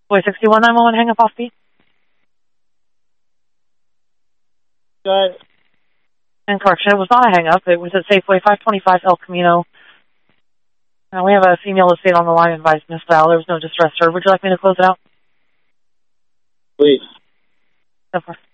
Boy 61, 911, hang up off beat. Good. And correction, it was not a hang up. It was at Safeway 525 El Camino. We have a female estate on the line, advised Miss Val. There was no distress, sir. Would you like me to close it out? Please. Of course.